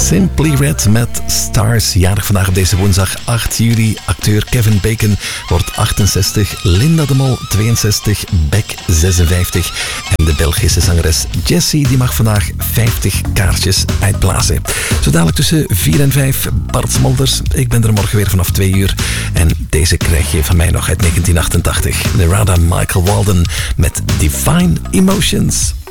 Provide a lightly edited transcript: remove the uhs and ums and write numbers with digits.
Simply Red met Stars. Jarig vandaag op deze woensdag 8 juli. Acteur Kevin Bacon wordt 68. Linda de Mol 62. Beck 56. En de Belgische zangeres Jessie die mag vandaag 50 kaartjes uitblazen. Zo dadelijk tussen 4 en 5 Bart Smolders. Ik ben er morgen weer vanaf 2 uur. En deze krijg je van mij nog uit 1988. Narada Michael Walden met Divine Emotions.